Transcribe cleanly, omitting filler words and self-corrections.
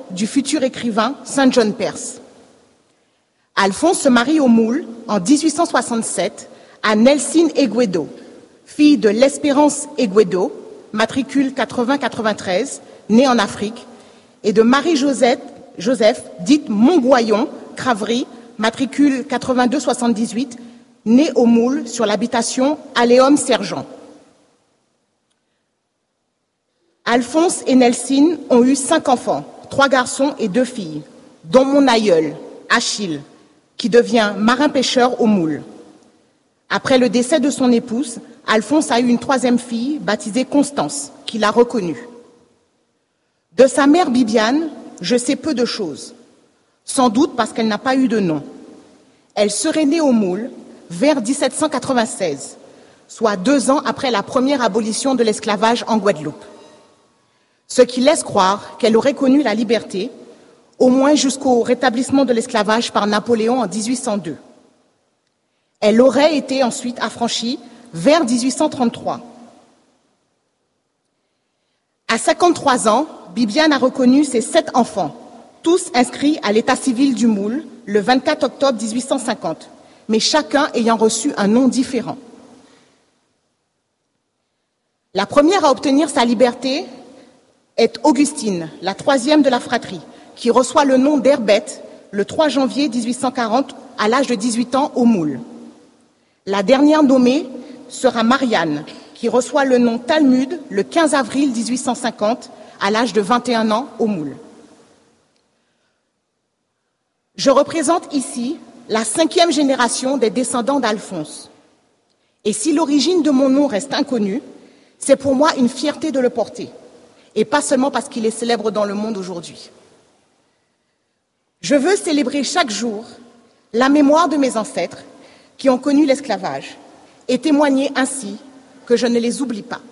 du futur écrivain Saint John Perse. Alphonse se marie au Moule en 1867 à Nelsine Eguedo, fille de l'Espérance Eguedo, matricule 80-93, née en Afrique, et de Marie-Joseph, dite Montgoyon, Craverie, matricule 82-78, née au Moule sur l'habitation Aléum-Sergent. Alphonse et Nelsine ont eu 5 enfants, 3 garçons et 2 filles, dont mon aïeul, Achille, qui devient marin-pêcheur au Moule. Après le décès de son épouse, Alphonse a eu une 3e fille, baptisée Constance, qu'il a reconnue. De sa mère Bibiane, je sais peu de choses, sans doute parce qu'elle n'a pas eu de nom. Elle serait née au Moule vers 1796, soit 2 ans après la première abolition de l'esclavage en Guadeloupe. Ce qui laisse croire qu'elle aurait connu la liberté, au moins jusqu'au rétablissement de l'esclavage par Napoléon en 1802. Elle aurait été ensuite affranchie vers 1833. À 53 ans, Bibiane a reconnu ses 7 enfants, tous inscrits à l'état civil du Moule le 24 octobre 1850, mais chacun ayant reçu un nom différent. La première à obtenir sa liberté est Augustine, la 3e de la fratrie, qui reçoit le nom d'Herbette le 3 janvier 1840 à l'âge de 18 ans au Moule. La dernière nommée sera Marianne, qui reçoit le nom Talmude le 15 avril 1850 à l'âge de 21 ans au Moule. Je représente ici la 5e génération des descendants d'Alphonse. Et si l'origine de mon nom reste inconnue, c'est pour moi une fierté de le porter, et pas seulement parce qu'il est célèbre dans le monde aujourd'hui. Je veux célébrer chaque jour la mémoire de mes ancêtres qui ont connu l'esclavage et témoigner ainsi que je ne les oublie pas.